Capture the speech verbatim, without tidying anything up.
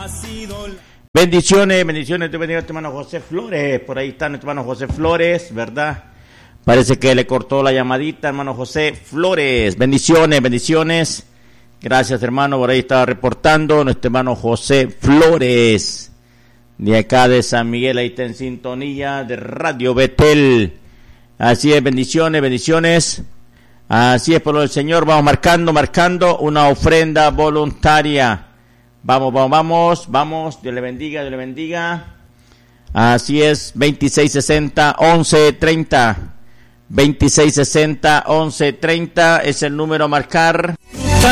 Bendiciones, bendiciones, te bendiga tu hermano José Flores, por ahí está nuestro hermano José Flores, ¿verdad? Parece que le cortó la llamadita, hermano José Flores, bendiciones, bendiciones, gracias hermano, por ahí estaba reportando nuestro hermano José Flores, de acá de San Miguel, ahí está en sintonía de Radio Betel, así es, bendiciones, bendiciones, así es por lo del Señor, vamos marcando, marcando una ofrenda voluntaria. Vamos, vamos, vamos, vamos, Dios le bendiga, Dios le bendiga. Así es, veintiséis sesenta, once treinta. veintiséis sesenta, once treinta es el número a marcar.